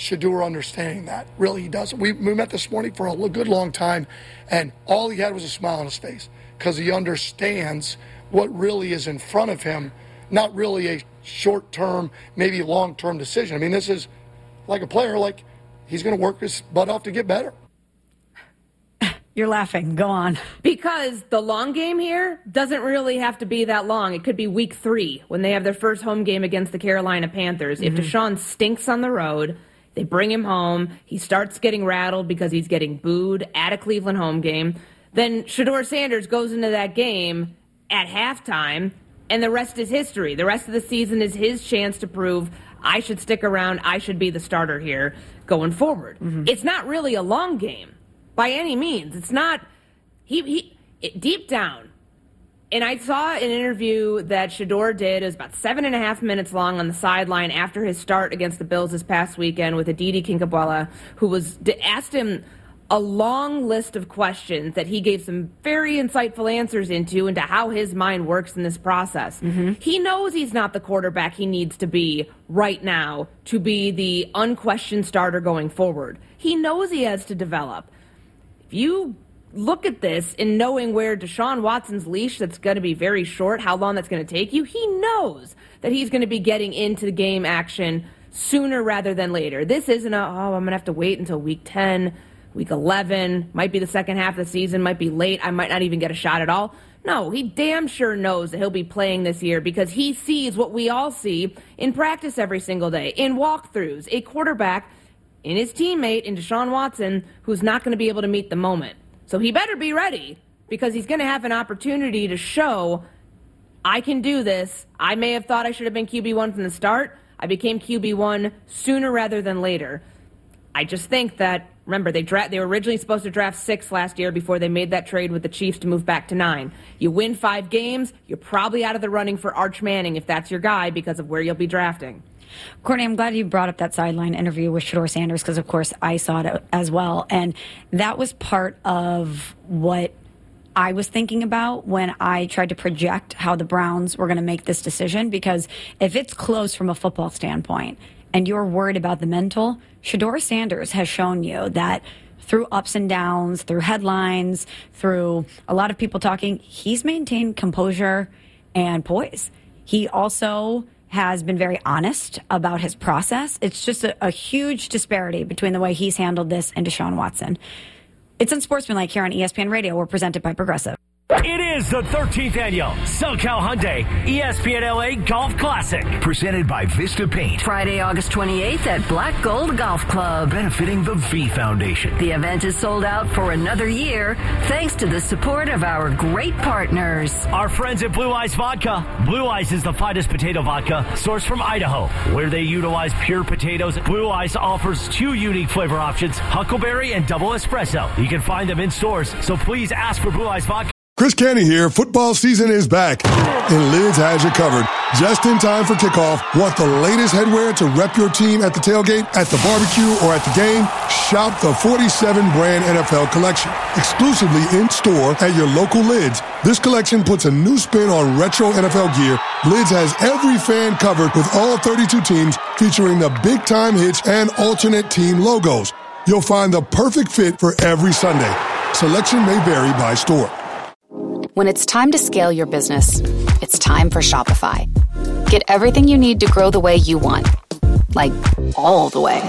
Shedeur understanding that. Really, he doesn't. We met this morning for a good long time, and all he had was a smile on his face because he understands what really is in front of him, not really a short-term, maybe long-term decision. I mean, this is like a player, like he's going to work his butt off to get better. You're laughing. Go on. Because the long game here doesn't really have to be that long. It could be week 3 when they have their first home game against the Carolina Panthers. If Deshaun stinks on the road, they bring him home. He starts getting rattled because he's getting booed at a Cleveland home game. Then Shedeur Sanders goes into that game at halftime, and the rest is history. The rest of the season is his chance to prove, I should stick around, I should be the starter here going forward. It's not really a long game. By any means. It's not, deep down. And I saw an interview that Shedeur did. It was about 7.5 minutes long on the sideline after his start against the Bills this past weekend with Aditi Kinkhabwala, who asked him a long list of questions that he gave some very insightful answers into how his mind works in this process. He knows he's not the quarterback he needs to be right now to be the unquestioned starter going forward. He knows he has to develop. You look at this and knowing where Deshaun Watson's leash that's going to be very short, how long that's going to take you, he knows that he's going to be getting into the game action sooner rather than later. This isn't I'm going to have to wait until week 10, week 11, might be the second half of the season, might be late, I might not even get a shot at all. No, he damn sure knows that he'll be playing this year because he sees what we all see in practice every single day, in walkthroughs, a quarterback in his teammate, in Deshaun Watson, who's not going to be able to meet the moment. So he better be ready because he's going to have an opportunity to show, I can do this. I may have thought I should have been QB1 from the start. I became QB1 sooner rather than later. I just think that, remember, they were originally supposed to draft 6 last year before they made that trade with the Chiefs to move back to 9. You win 5 games, you're probably out of the running for Arch Manning if that's your guy because of where you'll be drafting. Courtney, I'm glad you brought up that sideline interview with Shedeur Sanders because, of course, I saw it as well. And that was part of what I was thinking about when I tried to project how the Browns were going to make this decision. Because if it's close from a football standpoint and you're worried about the mental, Shedeur Sanders has shown you that through ups and downs, through headlines, through a lot of people talking, he's maintained composure and poise. He also has been very honest about his process. It's just a huge disparity between the way he's handled this and Deshaun Watson. It's Unsportsmanlike here on ESPN Radio. We're presented by Progressive. It is the 13th annual SoCal Hyundai ESPN LA Golf Classic. Presented by Vista Paint. Friday, August 28th at Black Gold Golf Club. Benefiting the V Foundation. The event is sold out for another year thanks to the support of our great partners. Our friends at Blue Ice Vodka. Blue Ice is the finest potato vodka sourced from Idaho. Where they utilize pure potatoes, Blue Ice offers 2 unique flavor options, Huckleberry and Double Espresso. You can find them in stores, so please ask for Blue Ice Vodka. Chris Canty here. Football season is back, and Lids has you covered. Just in time for kickoff. Want the latest headwear to rep your team at the tailgate, at the barbecue, or at the game? Shop the 47 brand NFL collection. Exclusively in store at your local Lids. This collection puts a new spin on retro NFL gear. Lids has every fan covered with all 32 teams featuring the big time hits and alternate team logos. You'll find the perfect fit for every Sunday. Selection may vary by store. When it's time to scale your business, it's time for Shopify. Get everything you need to grow the way you want. Like, all the way.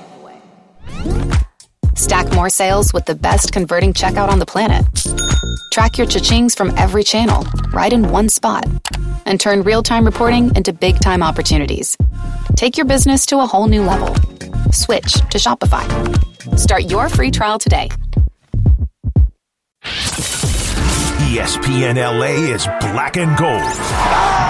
Stack more sales with the best converting checkout on the planet. Track your cha-chings from every channel, right in one spot. And turn real-time reporting into big-time opportunities. Take your business to a whole new level. Switch to Shopify. Start your free trial today. ESPN LA is black and gold.